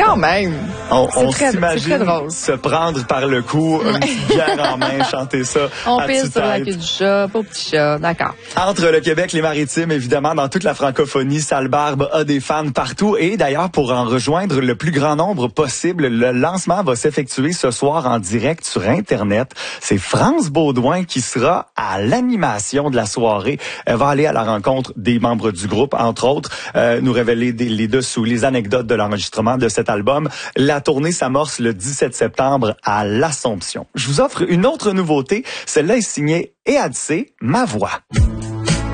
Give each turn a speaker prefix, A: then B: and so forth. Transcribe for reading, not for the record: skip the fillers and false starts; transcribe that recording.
A: Quand même.
B: On
A: c'est très
B: s'imagine
A: drôle.
B: se prendre par le cou, une petite bière en main, chanter ça.
A: On
B: à
A: pisse sur la
B: tue-tête.
A: queue du chat, pas au petit chat, d'accord.
B: Entre le Québec et les Maritimes, évidemment, dans toute la francophonie, Sale Barbe a des fans partout. Et d'ailleurs, pour en rejoindre le plus grand nombre possible, le lancement va s'effectuer ce soir en direct sur Internet. C'est France Baudouin qui sera à l'animation de la soirée. Elle va aller à la rencontre des membres du groupe, entre autres, nous révéler les dessous, les anecdotes de l'enregistrement de cet album. La tournée s'amorce le 17 septembre à l'Assomption. Je vous offre une autre nouveauté. Celle-là est signée EADC, Ma Voix.